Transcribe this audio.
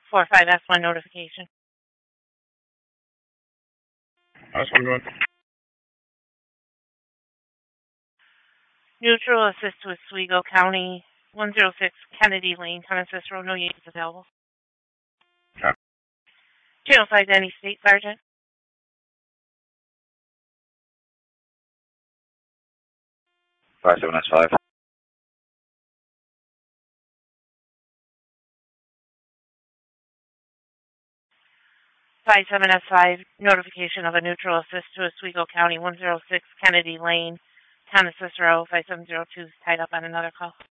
45S1 notification. That's what I'm doing. Neutral assist to Oswego County, 106 Kennedy Lane, Consensus Road, no units available. Okay. Channel 5 Denny State Sergeant. 57S5. 57S5, notification of a neutral assist to Oswego County, 106 Kennedy Lane, Consensus Road, 5702 is tied up on another call.